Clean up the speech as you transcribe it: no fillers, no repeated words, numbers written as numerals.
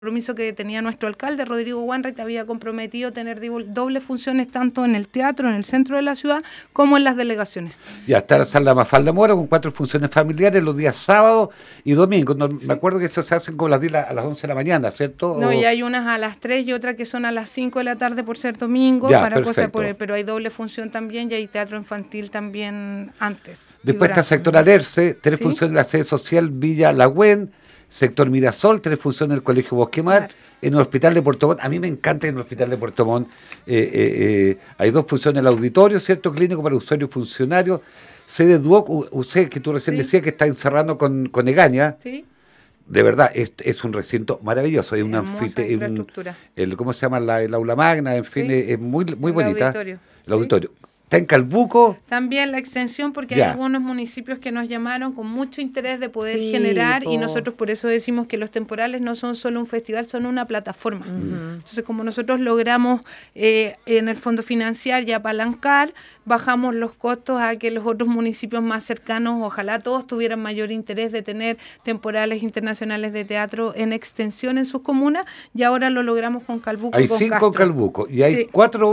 compromiso que tenía nuestro alcalde, Rodrigo Wanreich, había comprometido tener doble funciones tanto en el teatro, en el centro de la ciudad, como en las delegaciones. Ya está la sala Mafalda Mora con 4 funciones familiares los días sábados y domingos. No, sí. Me acuerdo que eso se hacen como a las 11 de la mañana, ¿cierto? No, y hay unas a las 3 y otras que son a las 5 de la tarde por ser domingo, ya, para cosas pero hay doble función también y hay teatro infantil también antes. Después está sector Alerce, 3 funciones en la sede social Villa Lagüen, sector Mirasol, 3 funciones en el Colegio Bosquemar, claro. En el Hospital de Puerto Montt. A mí me encanta en el Hospital de Puerto Montt. Hay 2 funciones en el auditorio, ¿cierto? Clínico para usuarios y funcionarios. Sede Duoc, usted que tú recién decías que está encerrando con Egaña. Sí. De verdad, es un recinto maravilloso. Sí, hay una infraestructura. ¿Cómo se llama? El aula magna, en fin, es muy bonita. Auditorio. El auditorio. Está en Calbuco. También la extensión, porque hay algunos municipios que nos llamaron con mucho interés de poder generar, y nosotros por eso decimos que los temporales no son solo un festival, son una plataforma. Entonces, como nosotros logramos en el fondo financiar y apalancar, bajamos los costos a que los otros municipios más cercanos, ojalá todos tuvieran mayor interés de tener temporales internacionales de teatro en extensión en sus comunas, y ahora lo logramos con Calbuco. Hay 5 en Calbuco y hay 4